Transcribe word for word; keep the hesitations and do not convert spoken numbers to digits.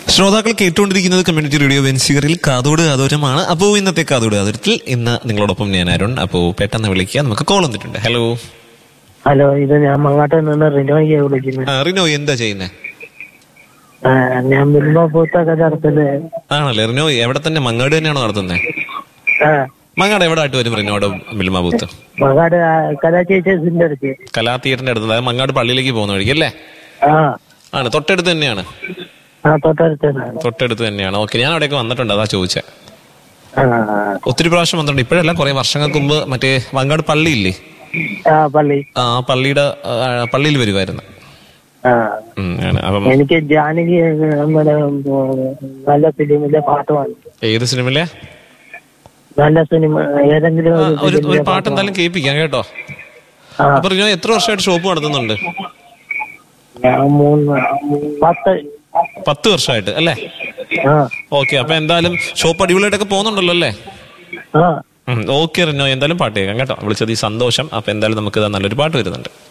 ശ്രോതാക്കൾ കേട്ടുകൊണ്ടിരിക്കുന്നത് community radio വെൻസിയറിൽ കാതോട് കാതോരമാണ്. അപ്പോൾ ഇന്നത്തെ കാതോട് കാതോരത്തിൽ ഇന്ന് നിങ്ങളോടൊപ്പം ഞാൻ അരുൺ. അപ്പോൾ പെട്ടെന്ന് വിളിക്കുക, നമുക്ക് കോൾ വന്നിട്ടുണ്ട്. ഹലോ ഹലോ, ഇത് ഞാൻ മങ്ങാട്ട് നിന്ന് റിനോയെ വിളിക്കുന്നത്. റിനോ എന്താ ചെയ്യുന്നേ? ഞാൻ മിൽമ ബൂത്തൊക്കെ നടത്തുന്നത്. ആണല്ലേ? റിനോ എവിടെ തന്നെ, മങ്ങാട് തന്നെയാണോ നടത്തുന്നത്? മങ്ങാട് എവിടെ ആയിട്ട് വരും റിനോയുടെ മിൽമ ബൂത്ത്? മങ്ങാട് കലാ തിയേറ്റേഴ്സിന്റെ അടുത്ത്. കലാ തിയേറ്ററിന്റെ അടുത്ത്, അതായത് മങ്ങാട് പള്ളിയിലേക്ക് പോകുന്ന വഴിക്ക് അല്ലേ? ആണ്, തൊട്ടടുത്ത് തന്നെയാണ്. തൊട്ടടുത്ത് തന്നെയാണ്. ഓക്കെ, ഞാൻ അവിടെയൊക്കെ വന്നിട്ടുണ്ട്, അതാ ചോദിച്ചേ. ഒത്തിരി പ്രാവശ്യം വന്നിട്ടുണ്ട്. ഇപ്പോഴല്ല, കുറെ വർഷങ്ങൾക്ക് മുമ്പ് മറ്റേ മങ്ങാട് പള്ളിയില്ലേ, ആ പള്ളിയുടെ പള്ളിയിൽ വരുമായിരുന്നു. എനിക്ക് ജാനകി നല്ല ഫിലിമിലെ പാട്ടുമാണ്. ഏത് സിനിമയിലെ? നല്ല സിനിമ ഏതെങ്കിലും ഒരു പാട്ട് എന്തായാലും കേൾപ്പിക്കാം കേട്ടോ. അപ്പൊ റിനോ എത്ര വർഷമായിട്ട് ഷോപ്പ് നടത്തുന്നുണ്ട്? പത്ത് പത്ത് വർഷമായിട്ട് അല്ലേ? ഓക്കെ, അപ്പൊ എന്തായാലും ഷോപ്പ് അടിപൊളിയായിട്ടൊക്കെ പോകുന്നുണ്ടല്ലോ അല്ലേ? ഓക്കെ റിനോ, എന്തായാലും പാട്ട് കേൾക്കാം കേട്ടോ. വിളിച്ചത് ഈ സന്തോഷം. അപ്പൊ എന്തായാലും നമുക്ക് നല്ലൊരു പാട്ട് വരുന്നുണ്ട്.